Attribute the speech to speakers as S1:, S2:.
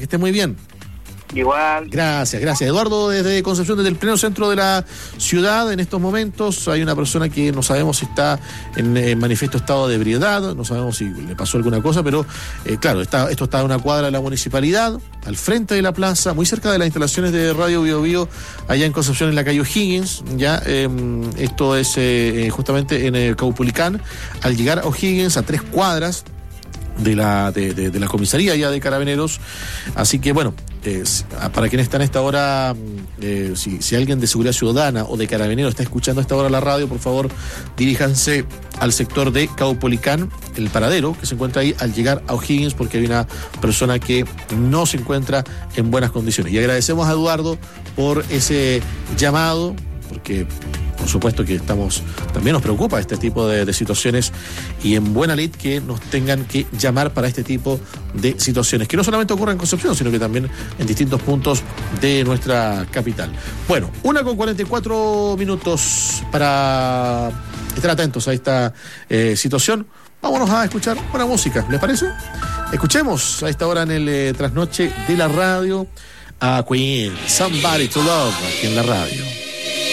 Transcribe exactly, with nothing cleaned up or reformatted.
S1: que esté muy bien.
S2: Igual.
S1: Gracias, gracias. Eduardo, desde Concepción, desde el pleno centro de la ciudad, en estos momentos hay una persona que no sabemos si está en, en manifiesto estado de ebriedad, no sabemos si le pasó alguna cosa, pero eh, claro, está, esto está en una cuadra de la municipalidad, al frente de la plaza, muy cerca de las instalaciones de Radio Bio Bio, allá en Concepción, en la calle O'Higgins, ya, eh, esto es eh, justamente en el Caupolicán, al llegar a O'Higgins, a tres cuadras de la de, de, de la comisaría ya de Carabineros, así que bueno, eh, para quienes están a esta hora, eh, si, si alguien de Seguridad Ciudadana o de Carabineros está escuchando a esta hora la radio, por favor diríjanse al sector de Caupolicán, el paradero que se encuentra ahí al llegar a O'Higgins, porque hay una persona que no se encuentra en buenas condiciones. Y agradecemos a Eduardo por ese llamado, porque por supuesto que estamos, también nos preocupa este tipo de, de situaciones, y en buena lid que nos tengan que llamar para este tipo de situaciones, que no solamente ocurren en Concepción, sino que también en distintos puntos de nuestra capital. Bueno, una con cuarenta y cuatro minutos para estar atentos a esta eh, situación. Vámonos a escuchar buena música, ¿les parece? Escuchemos a esta hora en el eh, trasnoche de la radio a Queen, Somebody to Love, aquí en la radio.